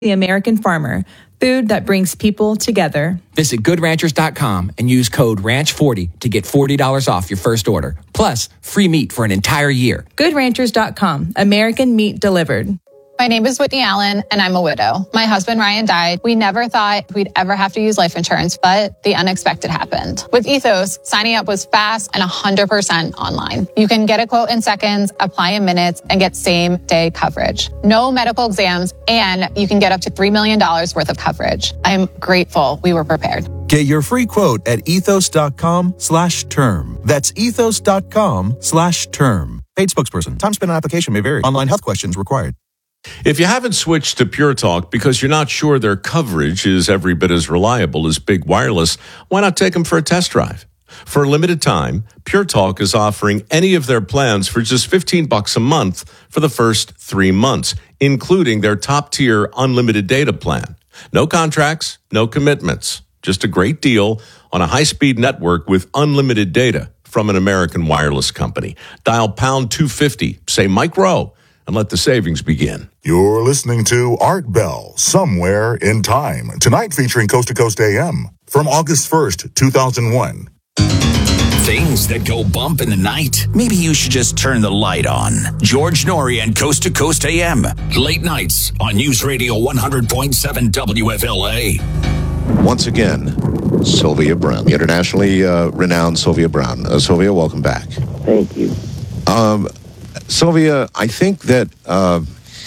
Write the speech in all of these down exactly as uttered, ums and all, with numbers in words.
The American Farmer, food that brings people together. Visit good ranchers dot com and use code ranch forty to get forty dollars off your first order. Plus, free meat for an entire year. good ranchers dot com, American meat delivered. My name is Whitney Allen, and I'm a widow. My husband, Ryan, died. We never thought we'd ever have to use life insurance, but the unexpected happened. With Ethos, signing up was fast and one hundred percent online. You can get a quote in seconds, apply in minutes, and get same-day coverage. No medical exams, and you can get up to three million dollars worth of coverage. I'm grateful we were prepared. Get your free quote at ethos dot com slash term. That's ethos dot com slash term. Paid spokesperson. Time spent on application may vary. Online health questions required. If you haven't switched to Pure Talk because you're not sure their coverage is every bit as reliable as Big Wireless, why not take them for a test drive? For a limited time, Pure Talk is offering any of their plans for just fifteen bucks a month for the first three months, including their top-tier unlimited data plan. No contracts, no commitments, just a great deal on a high-speed network with unlimited data from an American wireless company. Dial pound two fifty, say Mike Rowe, and let the savings begin. You're listening to Art Bell, Somewhere in Time. Tonight featuring Coast to Coast A M from August first, two thousand one. Things that go bump in the night. Maybe you should just turn the light on. George Norrie and Coast to Coast A M. Late nights on News Radio one hundred point seven W F L A. Once again, Sylvia Brown, the internationally uh, renowned Sylvia Brown. Uh, Sylvia, welcome back. Thank you. Um, Sylvia, I think that uh,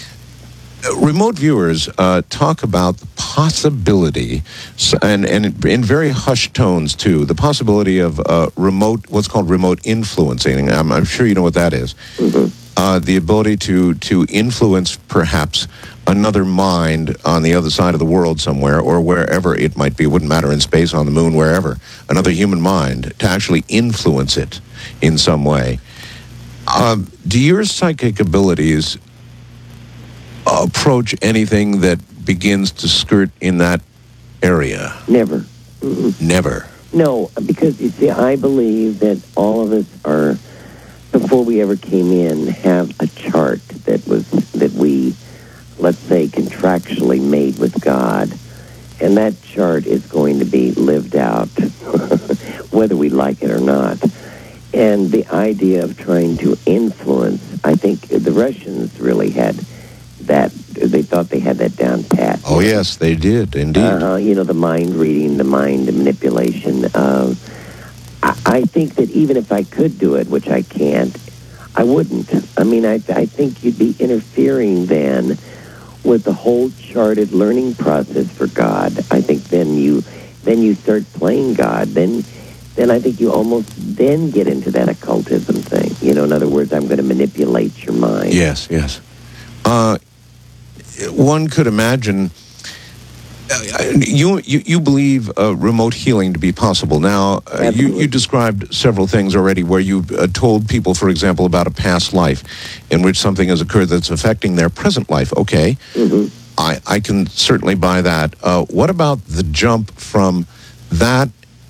remote viewers uh, talk about the possibility, and, and in very hushed tones too, the possibility of uh, remote, what's called remote influencing. I'm, I'm sure you know what that is. Mm-hmm. Uh, the ability to, to influence perhaps another mind on the other side of the world somewhere, or wherever it might be, it wouldn't matter, in space, on the moon, wherever, another human mind, to actually influence it in some way. Um, do your psychic abilities approach anything that begins to skirt in that area? Never. Mm-mm. Never? No, because you see, I believe that all of us are, before we ever came in, have a chart that was, that we, let's say, contractually made with God. And that chart is going to be lived out, whether we like it or not. And the idea of trying to influence, I think the Russians really had that, they thought they had that down pat. Oh, yes, they did, indeed. Uh, you know, the mind reading, the mind manipulation. Uh, I, I think that even if I could do it, which I can't, I wouldn't. I mean, I, I think you'd be interfering then with the whole charted learning process for God. I think then you, then you start playing God, then... then I think you almost then get into that occultism thing. You know, in other words, I'm going to manipulate your mind. Yes, yes. Uh, one could imagine, uh, you, you you believe uh, remote healing to be possible. Now, uh, you, you described several things already where you uh, told people, for example, about a past life in which something has occurred that's affecting their present life. Okay, mm-hmm. I, I can certainly buy that. Uh, what about the jump from that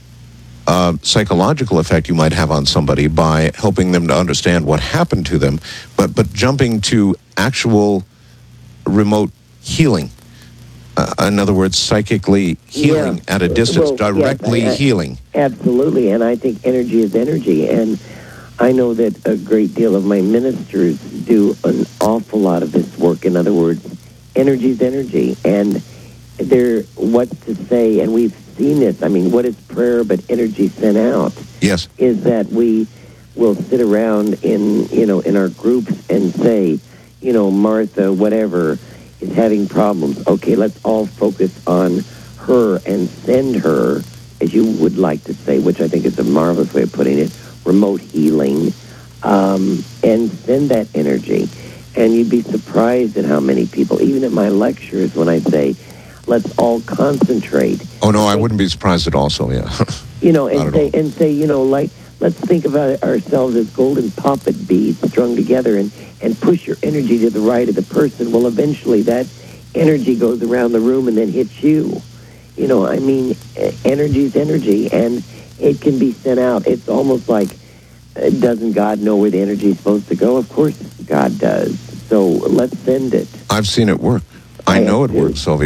Uh, psychological effect you might have on somebody by helping them to understand what happened to them, but but jumping to actual remote healing? Uh, in other words, psychically healing yeah. at a distance, well, directly yes, I, I, healing. Absolutely, and I think energy is energy, and I know that a great deal of my ministers do an awful lot of this work. In other words, energy is energy, and they're what to say, and we've seen this. I mean, what is prayer but energy sent out? Yes. Is that we will sit around in, you know, in our groups and say, you know, Martha, whatever, is having problems. Okay, let's all focus on her and send her, as you would like to say, which I think is a marvelous way of putting it, remote healing, um, and send that energy. And you'd be surprised at how many people, even at my lectures, when I say, let's all concentrate. Oh, no, I wouldn't be surprised at all, so, yeah. You know, and say, and say, you know, like, let's think about ourselves as golden poppet beads strung together and, and push your energy to the right of the person. Well, eventually that energy goes around the room and then hits you. You know, I mean, energy is energy, and it can be sent out. It's almost like, uh, doesn't God know where the energy is supposed to go? Of course God does. So let's send it. I've seen it work. I I know have it to. works, Sylvia.